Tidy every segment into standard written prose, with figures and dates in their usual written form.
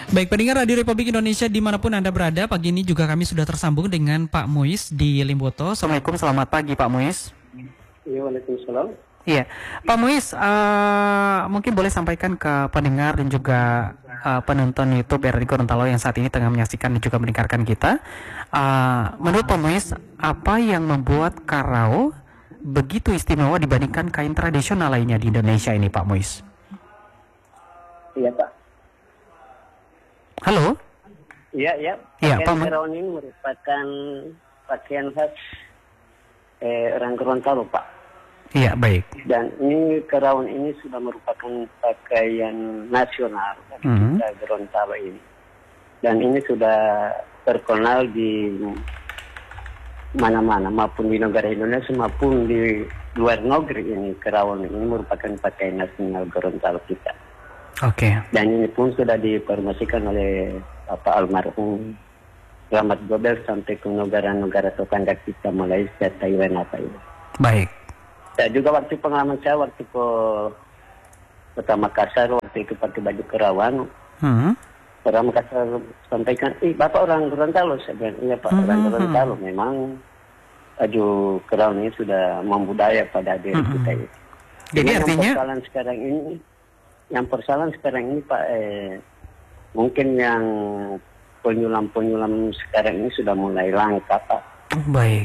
Baik, pendengar Radio Republik Indonesia dimanapun Anda berada, pagi ini juga kami sudah tersambung dengan Pak Muiz di Limboto. Assalamualaikum, selamat pagi Pak Muiz. Iya, waalaikumsalam. Iya, Pak Muiz, mungkin boleh sampaikan ke pendengar dan juga penonton YouTube RRI Gorontalo yang saat ini tengah menyaksikan dan juga mendengarkan kita. Menurut Pak Muiz, apa yang membuat Karao begitu istimewa dibandingkan kain tradisional lainnya di Indonesia ini, Pak Muiz? Iya, Pak. Halo? Iya. Iya, Pak. Pakaian Karao ini merupakan pakaian khas orang Gorontalo, Pak. Iya, baik. Dan ini Karao ini sudah merupakan pakaian nasional bagi kita Gorontalo ini. Dan ini sudah terkenal di mana-mana, maupun di negara Indonesia maupun di luar negeri ini. Karao ini merupakan pakaian nasional Gorontalo kita. Oke. Dan ini pun sudah dipromosikan oleh Bapak almarhum Rahmat Gobel sampai ke negara-negara tetangga kita, Malaysia, Thailand, apa itu. Baik. Saya juga waktu pengalaman saya waktu ke Kota Makassar, waktu itu pakai baju Kerawang. Orang Makassar sampaikan, Bapak orang Gorontalo. Saya bilang, iya Pak, orang Gorontalo. Memang baju Kerawang ini sudah membudaya pada diri kita itu. Jadi artinya yang persoalan sekarang ini Pak, mungkin yang penyulam sekarang ini sudah mulai langka, Pak. Baik.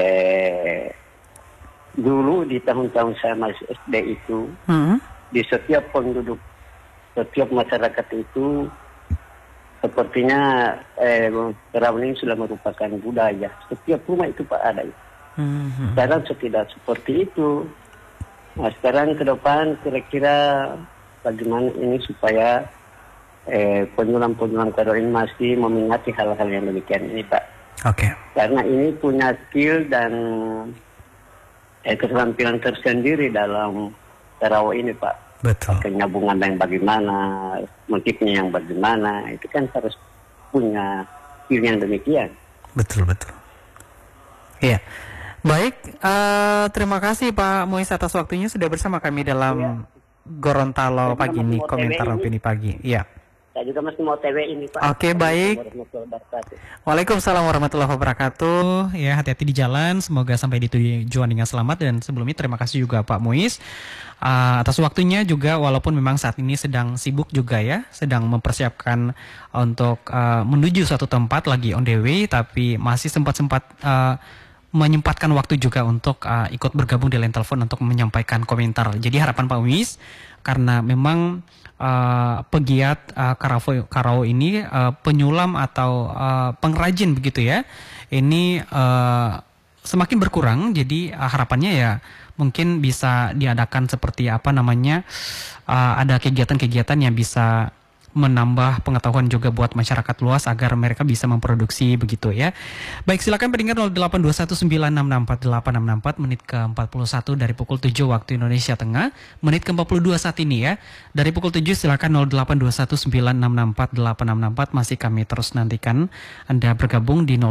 Dulu di tahun-tahun saya masih SD itu, di setiap penduduk, setiap masyarakat itu, sepertinya Karao ini sudah merupakan budaya. Setiap rumah itu Pak ada itu. Sekarang tidak seperti itu. Nah, sekarang ke depan kira-kira bagaimana ini supaya penyulam Karao ini masih memingati hal-hal yang demikian ini, Pak. Oke. Karena ini punya skill dan keterampilan tersendiri dalam Karao ini, Pak. Betul. Penyambungan yang bagaimana, motifnya yang bagaimana, itu kan harus punya skill yang demikian. Betul. Iya. Baik, terima kasih Pak Muiz atas waktunya sudah bersama kami dalam Gorontalo pagi ini, komentar opini pagi. Iya. Saya juga masih mau TW ini, Pak. Oke, baik. Waalaikumsalam warahmatullahi wabarakatuh. Ya, hati-hati di jalan. Semoga sampai di tujuan dengan selamat. Dan sebelumnya terima kasih juga Pak Muiz atas waktunya juga. Walaupun memang saat ini sedang sibuk juga ya, sedang mempersiapkan untuk menuju suatu tempat lagi on the way, tapi masih sempat menyempatkan waktu juga untuk ikut bergabung di line telepon untuk menyampaikan komentar. Jadi harapan Pak Muiz, karena memang pegiat Karao ini penyulam atau pengrajin begitu ya, ini semakin berkurang. Jadi harapannya ya mungkin bisa diadakan seperti ada kegiatan-kegiatan yang bisa menambah pengetahuan juga buat masyarakat luas agar mereka bisa memproduksi begitu ya. Baik, silakan pendengar 082196648664 menit ke-41 dari pukul 7 waktu Indonesia Tengah, menit ke-42 saat ini ya. Dari pukul 7 silakan 082196648664 masih kami terus nantikan Anda bergabung di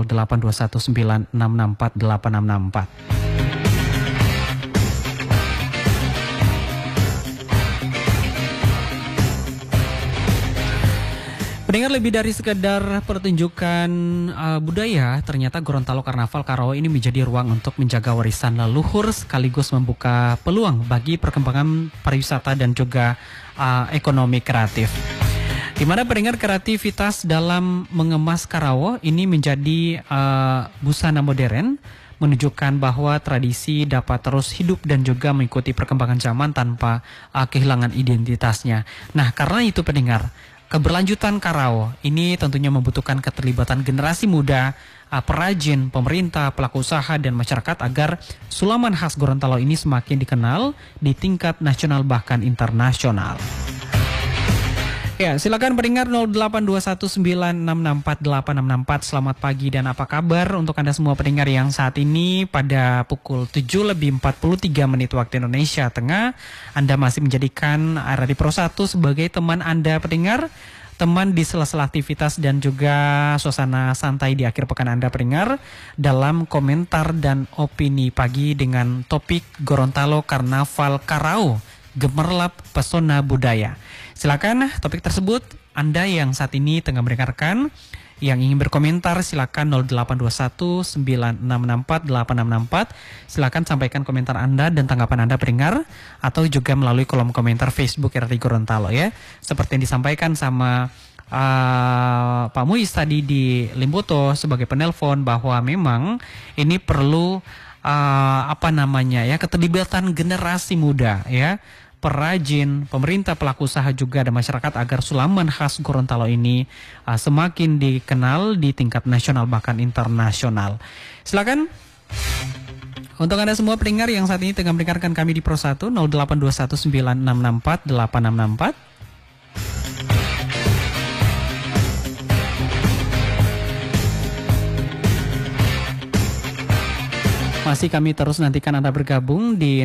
082196648664. Pendengar, lebih dari sekedar pertunjukan budaya, ternyata Gorontalo Karnaval Karao ini menjadi ruang untuk menjaga warisan leluhur sekaligus membuka peluang bagi perkembangan pariwisata dan juga ekonomi kreatif. Di mana pendengar, kreativitas dalam mengemas Karao ini menjadi busana modern, menunjukkan bahwa tradisi dapat terus hidup dan juga mengikuti perkembangan zaman tanpa kehilangan identitasnya. Nah, karena itu pendengar, keberlanjutan Karao ini tentunya membutuhkan keterlibatan generasi muda, perajin, pemerintah, pelaku usaha, dan masyarakat agar sulaman khas Gorontalo ini semakin dikenal di tingkat nasional bahkan internasional. Ya, silakan pendengar 082196648664. Selamat pagi dan apa kabar untuk Anda semua pendengar yang saat ini pada pukul 7:43 waktu Indonesia Tengah. Anda masih menjadikan RRI Pro 1 sebagai teman Anda pendengar, teman di sela-sela aktivitas dan juga suasana santai di akhir pekan Anda pendengar, dalam komentar dan opini pagi dengan topik Gorontalo Karnaval Karao, gemerlap pesona budaya. Silakan topik tersebut Anda yang saat ini tengah mendengarkan, yang ingin berkomentar silakan 0821 9664 8664. Silakan sampaikan komentar Anda dan tanggapan Anda pendengar, atau juga melalui kolom komentar Facebook RRI Gorontalo ya. Seperti yang disampaikan sama Pak Muiz tadi di Limboto sebagai penelpon, bahwa memang ini perlu keterlibatan generasi muda ya, perajin, pemerintah, pelaku usaha juga ada masyarakat, agar sulaman khas Gorontalo ini semakin dikenal di tingkat nasional bahkan internasional. Silakan untuk Anda semua pendengar yang saat ini tengah mendengarkan kami di Pro 1 08219664 8664. Masih kami terus nantikan Anda bergabung di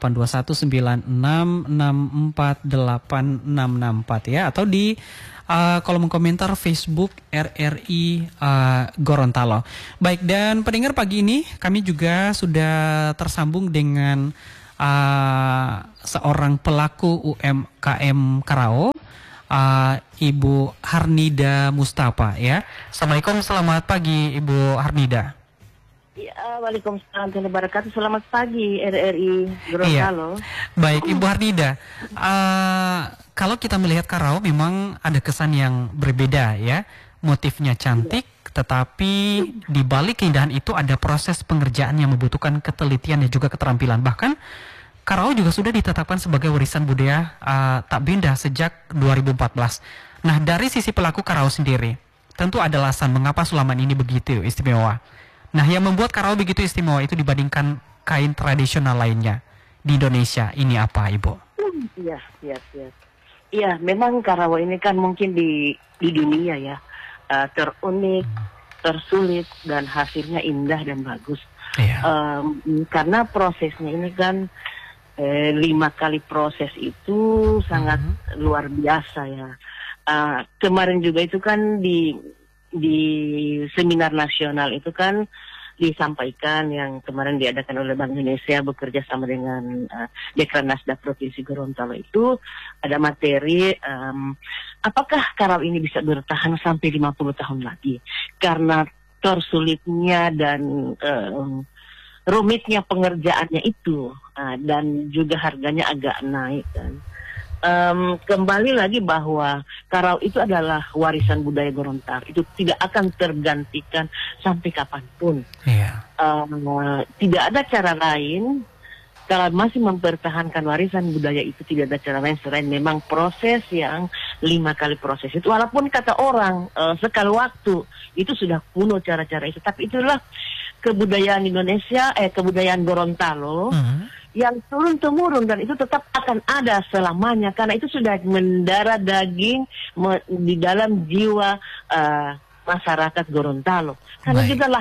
082196648664 ya, atau di kolom komentar Facebook RRI Gorontalo. Baik, dan pendengar pagi ini kami juga sudah tersambung dengan seorang pelaku UMKM Karao, Ibu Harnida Mustafa ya. Assalamualaikum, selamat pagi Ibu Harnida. Ya, waalaikumsalam warahmatullahi wabarakatuh. Selamat pagi RRI Gorontalo. Iya. Baik, Ibu Harnida, kalau kita melihat Karao memang ada kesan yang berbeda ya. Motifnya cantik, tetapi di balik keindahan itu ada proses pengerjaan yang membutuhkan ketelitian dan juga keterampilan. Bahkan Karao juga sudah ditetapkan sebagai warisan budaya tak benda sejak 2014. Nah, dari sisi pelaku Karao sendiri, tentu ada alasan mengapa sulaman ini begitu istimewa. Nah, yang membuat Karao begitu istimewa itu dibandingkan kain tradisional lainnya di Indonesia, ini apa, Ibu? Iya, memang Karao ini kan mungkin di dunia ya, terunik, tersulit, dan hasilnya indah dan bagus. Iya. Karena prosesnya ini kan 5 kali proses itu sangat luar biasa ya. Kemarin juga itu kan di seminar nasional itu kan disampaikan, yang kemarin diadakan oleh Bank Indonesia bekerja sama dengan Dekranasda Provinsi Gorontalo, itu ada materi apakah Karao ini bisa bertahan sampai 50 tahun lagi karena tersulitnya dan rumitnya pengerjaannya itu, dan juga harganya agak naik kan. Kembali lagi bahwa Karao itu adalah warisan budaya Gorontalo, itu tidak akan tergantikan sampai kapanpun. Tidak ada cara lain kalau masih mempertahankan warisan budaya itu, tidak ada cara lain selain memang proses yang 5 kali proses itu. Walaupun kata orang sekali waktu itu sudah kuno cara-cara itu, tapi itulah kebudayaan Indonesia, kebudayaan Gorontalo yang turun-temurun, dan itu tetap akan ada selamanya karena itu sudah mendarah daging di dalam jiwa masyarakat Gorontalo. Karena juga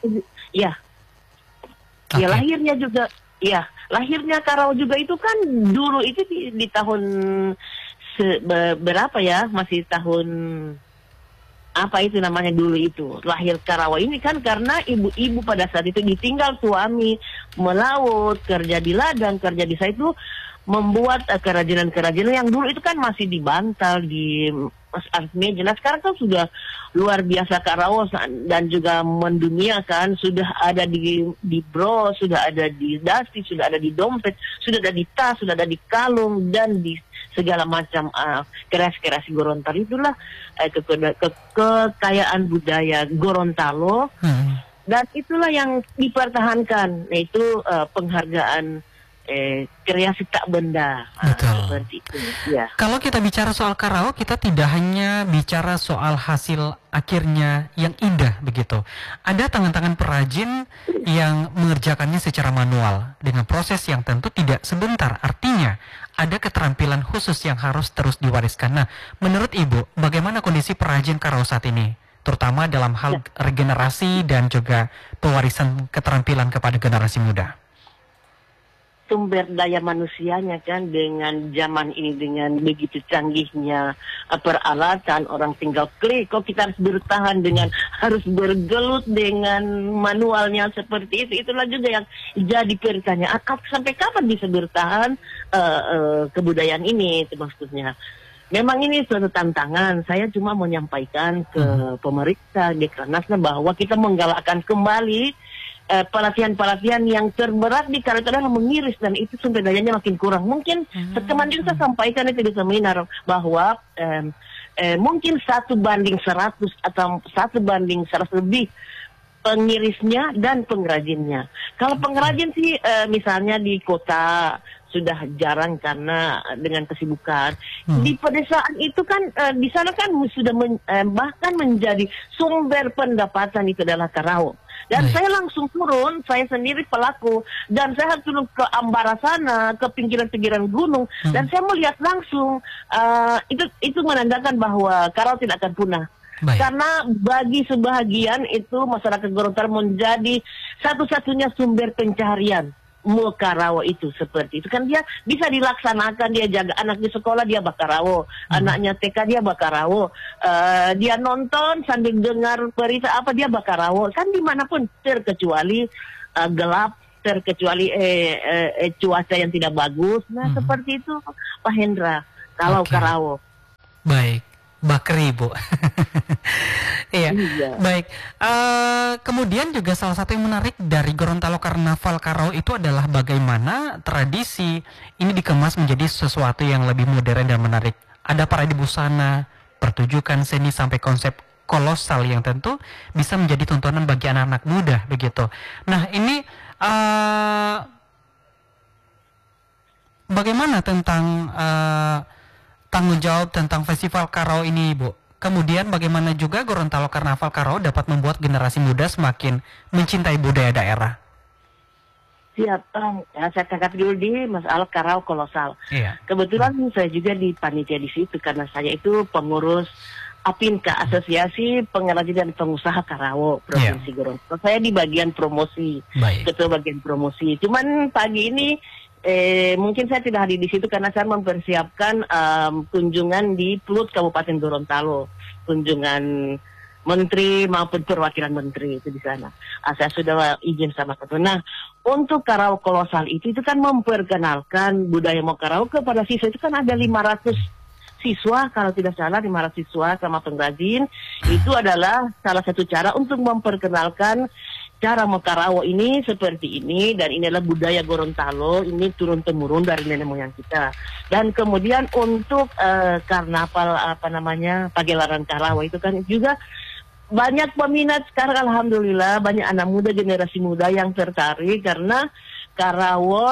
lahirnya Karao juga itu kan dulu itu di tahun berapa ya, masih tahun apa itu namanya dulu itu lahir Karao ini kan karena ibu-ibu pada saat itu ditinggal suami melaut, kerja di ladang, kerja di sawah, itu membuat kerajinan-kerajinan yang dulu itu kan masih di bantal, di meja. Nah, sekarang kan sudah luar biasa Karao, dan juga mendunia kan, sudah ada di bros, sudah ada di dasi, sudah ada di dompet, sudah ada di tas, sudah ada di kalung, dan di segala macam kreasi-kreasi Gorontalo. Itulah kekayaan budaya Gorontalo, dan itulah yang dipertahankan, yaitu penghargaan kreasi tak benda. Betul. Ya. Kalau kita bicara soal Karao, kita tidak hanya bicara soal hasil akhirnya yang indah begitu. Ada tangan-tangan perajin yang mengerjakannya secara manual dengan proses yang tentu tidak sebentar. Artinya ada keterampilan khusus yang harus terus diwariskan. Nah, menurut Ibu, bagaimana kondisi perajin Karao saat ini, terutama dalam hal regenerasi dan juga pewarisan keterampilan kepada generasi muda? Sumber daya manusianya kan, dengan zaman ini dengan begitu canggihnya peralatan, orang tinggal klik, kok kita harus bertahan dengan harus bergelut dengan manualnya seperti itu. Itulah juga yang jadi pertanyaan, sampai kapan bisa bertahan kebudayaan ini, itu maksudnya. memang ini suatu tantangan. Saya cuma menyampaikan ke pemerintah Dekranasnya bahwa kita menggalakkan kembali pelatihan-pelatihan yang terberat di karet adalah mengiris, dan itu sumber dayanya makin kurang. Mungkin kemarin saya sampaikan itu di seminar bahwa mungkin 1:100 atau 1:100 lebih pengirisnya dan pengrajinnya. Kalau pengrajin sih misalnya di kota sudah jarang karena dengan kesibukan. Di pedesaan itu kan di sana kan sudah bahkan menjadi sumber pendapatan itu adalah karao. Dan saya langsung turun, saya sendiri pelaku, dan saya turun ke Ambara sana, ke pinggiran-pinggiran gunung, dan saya melihat langsung itu menandakan bahwa karao tidak akan punah. Karena bagi sebahagian itu masyarakat Gorontalo menjadi satu-satunya sumber pencaharian. Karao itu seperti itu kan, dia bisa dilaksanakan, dia jaga anak di sekolah dia bakarao, anaknya TK dia bakarao, dia nonton sambil dengar berita apa dia bakarao, kan dimanapun terkecuali gelap, terkecuali cuaca yang tidak bagus. Nah seperti itu Pak Hendra kalau karao. Baik. Bakri, Bu. Iya. Baik. Kemudian juga salah satu yang menarik dari Gorontalo Karnaval Karao itu adalah bagaimana tradisi ini dikemas menjadi sesuatu yang lebih modern dan menarik. Ada parade busana, pertunjukan seni sampai konsep kolosal yang tentu bisa menjadi tontonan bagi anak-anak muda begitu. Nah, ini bagaimana tentang tanggung jawab tentang festival Karao ini, Bu? Kemudian bagaimana juga Gorontalo Karnaval Karao dapat membuat generasi muda semakin mencintai budaya daerah? Siap, saya tangkap dulu di masalah Karao kolosal. Kebetulan saya juga di panitia di situ karena saya itu pengurus APINKA, Asosiasi Pengrajin dan Pengusaha Karao Provinsi Gorontalo. Saya di bagian promosi, ketua bagian promosi. Cuman pagi ini mungkin saya tidak hadir di situ karena saya mempersiapkan kunjungan di Pulut Kabupaten Gorontalo, kunjungan menteri maupun perwakilan menteri itu di sana. Saya sudah izin sama ketua. Nah, untuk Karao kolosal itu kan memperkenalkan budaya Mokarao kepada siswa. Itu kan ada 500 siswa, kalau tidak salah 500 siswa sama pengrajin. Itu adalah salah satu cara untuk memperkenalkan cara Mokarao ini seperti ini, dan ini adalah budaya Gorontalo, ini turun-temurun dari nenek moyang kita. Dan kemudian untuk karnaval pagelaran Karao itu kan juga banyak peminat sekarang, alhamdulillah banyak anak muda, generasi muda yang tertarik karena Karao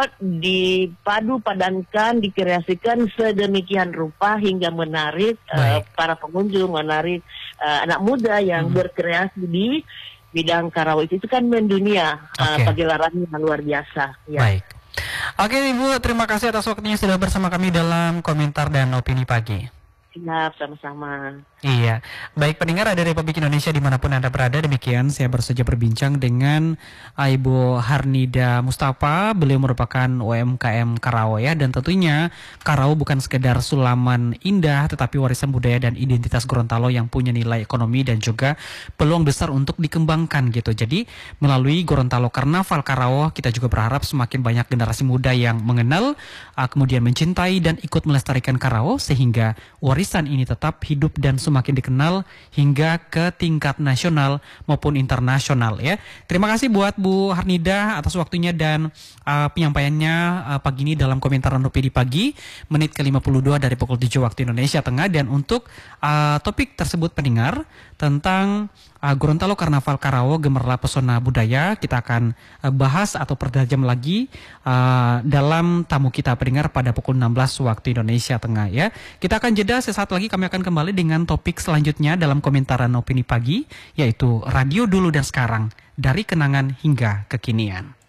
dipadu-padankan, dikreasikan sedemikian rupa hingga menarik para pengunjung, menarik anak muda yang berkreasi di bidang Karao itu kan mendunia, pagelaran yang luar biasa. Baik. Oke, Ibu, terima kasih atas waktunya sudah bersama kami dalam komentar dan opini pagi. Siap, sama-sama. Iya, baik pendengar dari Republik Indonesia dimanapun Anda berada, demikian saya baru saja berbincang dengan Ibu Harnida Mustafa. Beliau merupakan UMKM Karao ya, dan tentunya Karao bukan sekedar sulaman indah, tetapi warisan budaya dan identitas Gorontalo yang punya nilai ekonomi dan juga peluang besar untuk dikembangkan gitu. Jadi melalui Gorontalo Karnaval Karao, kita juga berharap semakin banyak generasi muda yang mengenal, kemudian mencintai dan ikut melestarikan Karao sehingga warisan ini tetap hidup dan semakin dikenal hingga ke tingkat nasional maupun internasional ya. Terima kasih buat Bu Harnida atas waktunya dan penyampaiannya pagi ini dalam komentar Opini Pagi menit ke-52 dari pukul 7 waktu Indonesia Tengah. Dan untuk topik tersebut pendengar tentang Gorontalo Karnaval Karao Gemerlap Pesona Budaya, kita akan bahas atau pertajam lagi dalam tamu kita pendengar pada pukul 16 waktu Indonesia Tengah ya. Kita akan jeda, sesaat lagi kami akan kembali dengan topik selanjutnya dalam komentaran Opini Pagi, yaitu Radio Dulu dan Sekarang, dari kenangan hingga kekinian.